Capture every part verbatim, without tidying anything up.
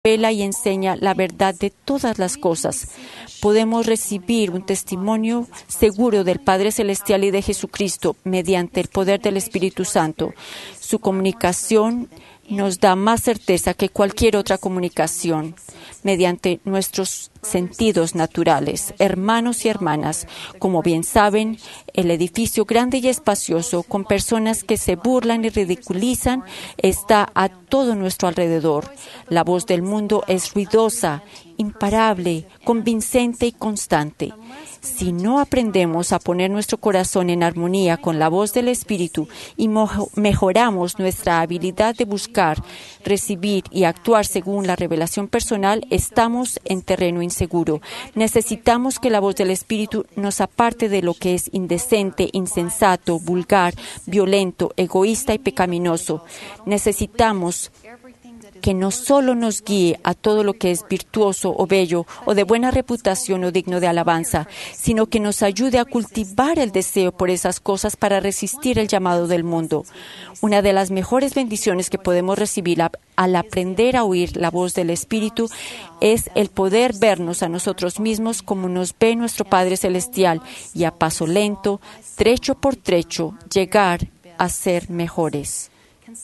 revela y enseña la verdad de todas las cosas. Podemos recibir un testimonio seguro del Padre Celestial y de Jesucristo mediante el poder del Espíritu Santo. Su comunicación nos da más certeza que cualquier otra comunicación mediante nuestros sentidos naturales. Hermanos y hermanas, como bien saben, el edificio grande y espacioso, con personas que se burlan y ridiculizan, está a todo nuestro alrededor. La voz del mundo es ruidosa, imparable, convincente y constante. Si no aprendemos a poner nuestro corazón en armonía con la voz del Espíritu y mejoramos nuestra habilidad de buscar, recibir y actuar según la revelación personal, estamos en terreno inseguro. Necesitamos que la voz del Espíritu nos aparte de lo que es indecente, insensato, vulgar, violento, egoísta y pecaminoso. Necesitamos que no solo nos guíe a todo lo que es virtuoso o bello o de buena reputación o digno de alabanza, sino que nos ayude a cultivar el deseo por esas cosas para resistir el llamado del mundo. Una de las mejores bendiciones que podemos recibir al aprender a oír la voz del Espíritu es el poder vernos a nosotros mismos como nos ve nuestro Padre Celestial y a paso lento, trecho por trecho, llegar a ser mejores.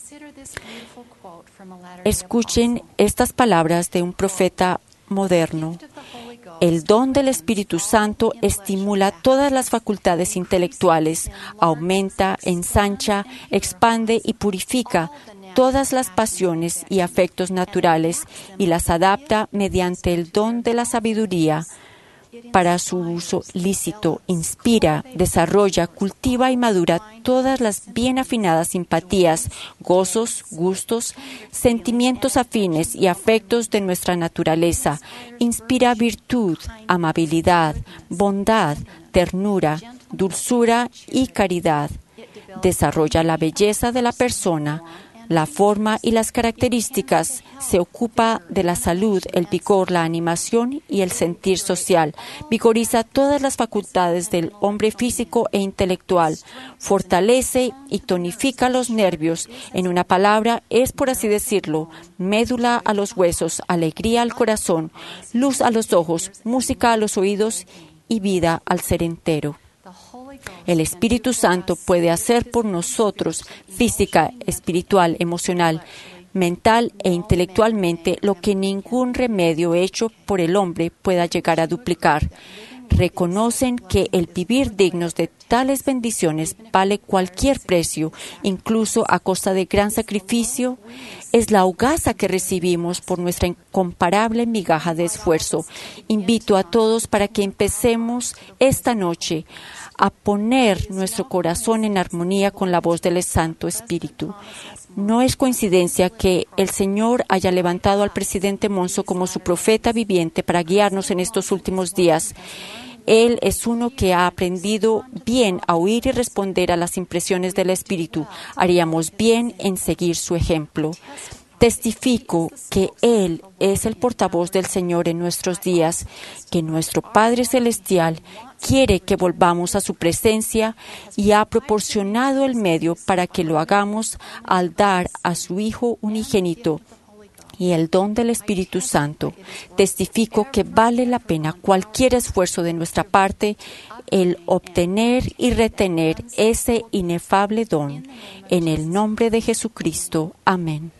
Escuchen estas palabras de un profeta moderno. El don del Espíritu Santo estimula todas las facultades intelectuales, aumenta, ensancha, expande y purifica todas las pasiones y afectos naturales y las adapta mediante el don de la sabiduría para su uso lícito, inspira, desarrolla, cultiva y madura todas las bien afinadas simpatías, gozos, gustos, sentimientos afines y afectos de nuestra naturaleza. Inspira virtud, amabilidad, bondad, ternura, dulzura y caridad. Desarrolla la belleza de la persona, la forma y las características, se ocupa de la salud, el vigor, la animación y el sentir social. Vigoriza todas las facultades del hombre físico e intelectual. Fortalece y tonifica los nervios. En una palabra, es, por así decirlo, médula a los huesos, alegría al corazón, luz a los ojos, música a los oídos y vida al ser entero. El Espíritu Santo puede hacer por nosotros, física, espiritual, emocional, mental e intelectualmente, lo que ningún remedio hecho por el hombre pueda llegar a duplicar. Reconocen que el vivir dignos de tales bendiciones vale cualquier precio, incluso a costa de gran sacrificio. Es la hogaza que recibimos por nuestra incomparable migaja de esfuerzo. Invito a todos para que empecemos esta noche a poner nuestro corazón en armonía con la voz del Santo Espíritu. No es coincidencia que el Señor haya levantado al presidente Monzo como su profeta viviente para guiarnos en estos últimos días. Él es uno que ha aprendido bien a oír y responder a las impresiones del Espíritu. Haríamos bien en seguir su ejemplo. Testifico que Él es el portavoz del Señor en nuestros días, que nuestro Padre Celestial quiere que volvamos a su presencia y ha proporcionado el medio para que lo hagamos al dar a su Hijo unigénito y el don del Espíritu Santo. Testifico que vale la pena cualquier esfuerzo de nuestra parte el obtener y retener ese inefable don. En el nombre de Jesucristo. Amén.